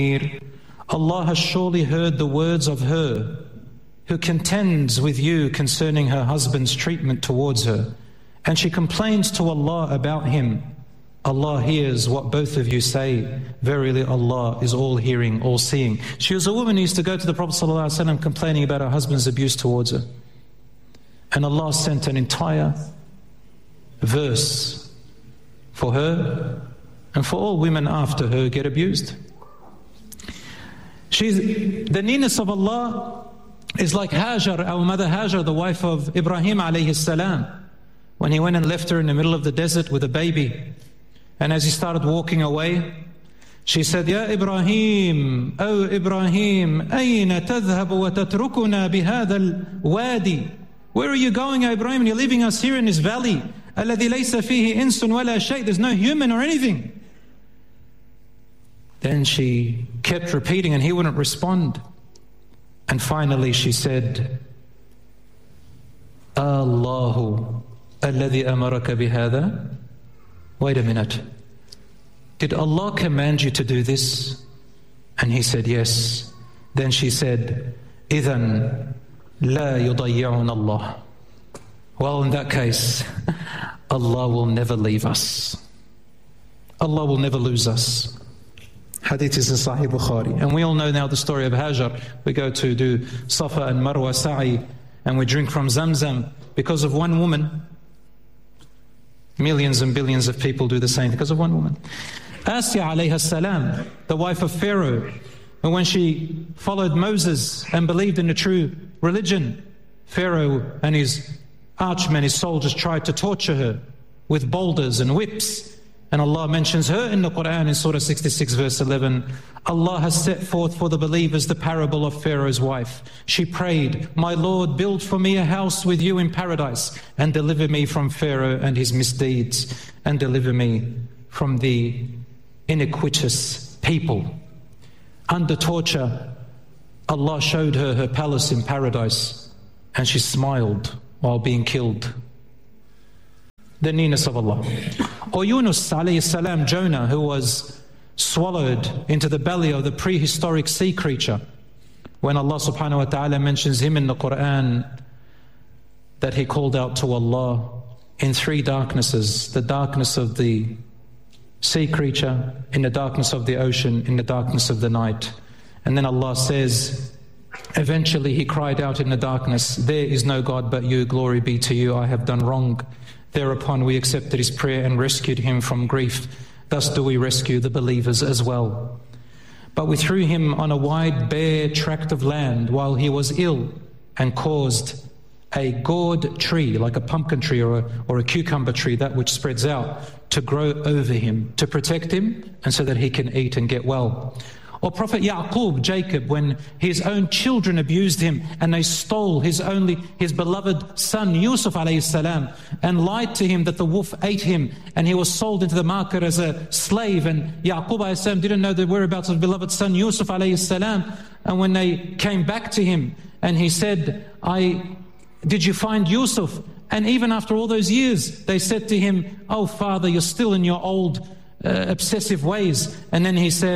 Allah has surely heard the words of her who contends with you concerning her husband's treatment towards her, and she complains to Allah about him. Allah hears what both of you say. Verily Allah is all hearing, all seeing. She was a woman who used to go to the Prophet ﷺ complaining about her husband's abuse towards her. And Allah sent an entire verse for her and for all women after her who get abused. The nearness of Allah is like Hajar, our mother Hajar, the wife of Ibrahim alayhi salam, when he went and left her in the middle of the desert with a baby. And as he started walking away, she said, Ya Ibrahim, O Ibrahim, أين تذهب وتتركنا بهذا الوادي? Where are you going, O Ibrahim? You're leaving us here in this valley. الذي ليس فيه إنس ولا شيء. There's no human or anything. Then she kept repeating and he wouldn't respond. And finally she said, Allahu alladhi amaraka bihada. Wait a minute. Did Allah command you to do this? And he said, yes. Then she said, إِذَنْ لَا يُضَيِّعُنَ اللَّهِ. Well, in that case, Allah will never leave us. Allah will never lose us. Hadith is in Sahih Bukhari. And we all know now the story of Hajar. We go to do Safa and Marwa Sa'i and we drink from Zamzam because of one woman. Millions and billions of people do the same because of one woman. Asya alayha salam, the wife of Pharaoh, and when she followed Moses and believed in the true religion, Pharaoh and his archmen, his soldiers, tried to torture her with boulders and whips. And Allah mentions her in the Quran in Surah 66 verse 11. Allah has set forth for the believers the parable of Pharaoh's wife. She prayed, my Lord, build for me a house with you in paradise and deliver me from Pharaoh and his misdeeds and deliver me from the iniquitous people. Under torture, Allah showed her her palace in paradise and she smiled while being killed. The nearness of Allah. Or Yunus alayhi salam, Jonah, who was swallowed into the belly of the prehistoric sea creature. When Allah subhanahu wa ta'ala mentions him in the Quran, that he called out to Allah in three darknesses: the darkness of the sea creature, in the darkness of the ocean, in the darkness of the night. And then Allah says, eventually he cried out in the darkness, there is no God but you, glory be to you, I have done wrong. Thereupon we accepted his prayer and rescued him from grief. Thus do we rescue the believers as well. But we threw him on a wide bare tract of land while he was ill and caused a gourd tree, like a pumpkin tree or a cucumber tree, that which spreads out, to grow over him, to protect him and so that he can eat and get well. Or Prophet Yaqub, Jacob, when his own children abused him and they stole his beloved son Yusuf alayhi salam and lied to him that the wolf ate him and he was sold into the market as a slave, and Yaqub alayhi salam didn't know the whereabouts of his beloved son Yusuf alayhi salam. And when they came back to him and he said, did you find Yusuf? And even after all those years they said to him, oh father, you're still in your old obsessive ways. And then he said,